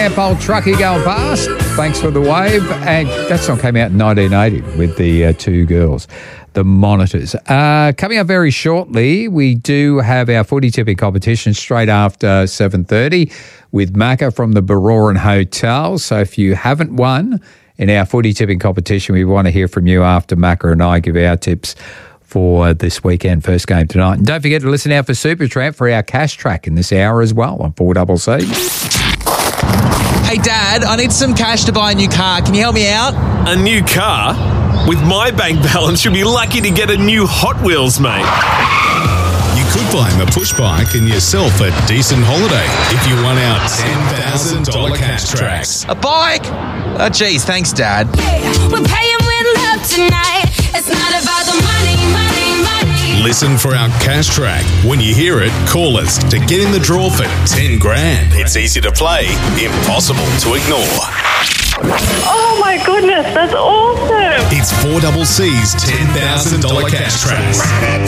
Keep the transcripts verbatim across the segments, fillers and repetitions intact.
Old truckie going past. Thanks for the wave. And that song came out in nineteen eighty with the uh, two girls, the Monitors. Uh, coming up very shortly, we do have our footy tipping competition straight after seven thirty with Macca from the Baroran Hotel. So if you haven't won in our footy tipping competition, we want to hear from you after Macca and I give our tips for this weekend, first game tonight. And don't forget to listen out for Supertramp for our cash track in this hour as well on four C C. Hey, Dad, I need some cash to buy a new car. Can you help me out? A new car? With my bank balance, you'll be lucky to get a new Hot Wheels, mate. You could buy him a push bike and yourself a decent holiday if you won our ten thousand dollars cash tracks. A bike? Oh, geez, thanks, Dad. We're paying with love tonight. It's not about the money, money, money. Listen for our cash track. When you hear it, call us to get in the draw for ten grand. It's easy to play, impossible to ignore. Oh my goodness, that's awesome. It's four C C's ten thousand dollars cash tracks.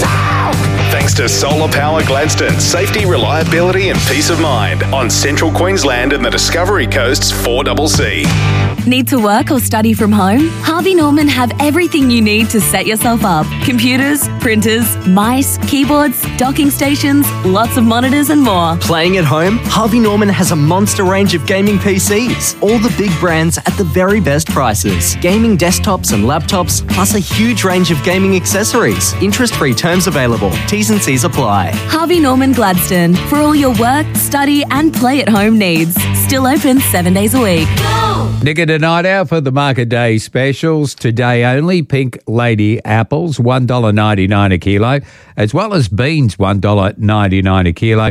Thanks to Solar Power Gladstone. Safety, reliability and peace of mind on Central Queensland and the Discovery Coast's four C C. Need to work or study from home? Harvey Norman have everything you need to set yourself up. Computers, printers, mice, keyboards, docking stations, lots of monitors and more. Playing at home? Harvey Norman has a monster range of gaming P Cs. All the big brands at the very best prices. Gaming desktops and laptops, plus a huge range of gaming accessories. Interest-free terms available. T's and C's apply. Harvey Norman Gladstone. For all your work, study and play at home needs. Still open seven days a week. Nick and Night Out for the Market Day specials. Today only, pink lady apples, one dollar ninety-nine a kilo, as well as beans, one dollar ninety-nine a kilo,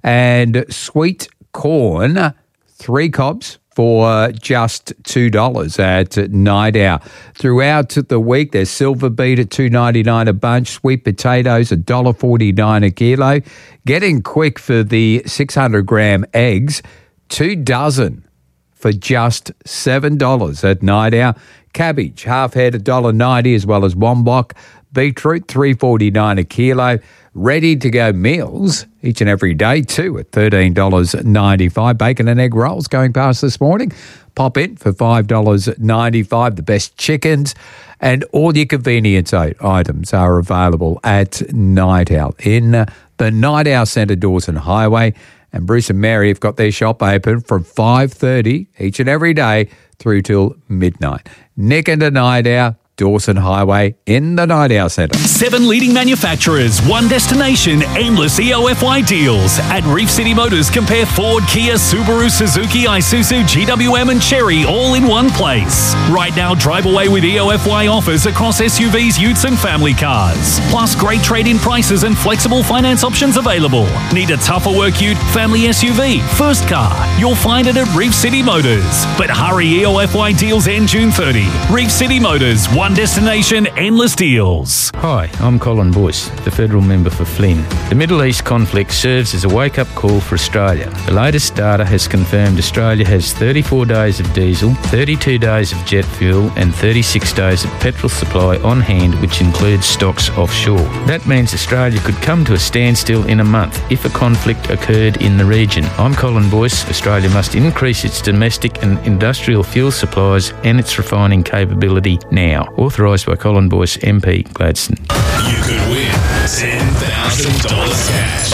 and sweet corn, three cobs for just two dollars at Night Out. Throughout the week, there's silver beet at two dollars ninety-nine a bunch, sweet potatoes one dollar forty-nine a kilo. Getting quick for the six hundred gram eggs, two dozen for just seven dollars at Night Out. Cabbage, half head, one dollar ninety, as well as wombok. Beetroot, three dollars forty-nine a kilo. Ready-to-go meals each and every day, too, at thirteen dollars ninety-five. Bacon and egg rolls going past this morning. Pop in for five dollars ninety-five. The best chickens and all your convenience items are available at Night Out in the Night Out Centre, Dawson Highway. And Bruce and Mary have got their shop open from five thirty each and every day through till midnight. Nick and the Night Out, Dawson Highway in the Night Out Centre. Seven leading manufacturers, one destination, endless E O F Y deals. At Reef City Motors, compare Ford, Kia, Subaru, Suzuki, Isuzu, G W M and Chery all in one place. Right now, drive away with E O F Y offers across S U Vs, utes and family cars. Plus, great trade-in prices and flexible finance options available. Need a tougher work ute, family S U V, first car? You'll find it at Reef City Motors. But hurry, E O F Y deals end June thirtieth. Reef City Motors, one destination, endless deals. Hi, I'm Colin Boyce, the federal member for Flynn. The Middle East conflict serves as a wake-up call for Australia. The latest data has confirmed Australia has thirty-four days of diesel, thirty-two days of jet fuel and thirty-six days of petrol supply on hand, which includes stocks offshore. That means Australia could come to a standstill in a month if a conflict occurred in the region. I'm Colin Boyce. Australia must increase its domestic and industrial fuel supplies and its refining capability now. Authorised by Colin Boyce, M P, Gladstone. You could win ten thousand dollars cash.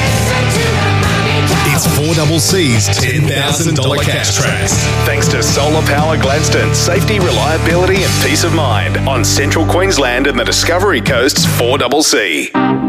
It's four C C's ten thousand dollars cash tracks. Thanks to Solar Power Gladstone. Safety, reliability and peace of mind on Central Queensland and the Discovery Coast's four C C.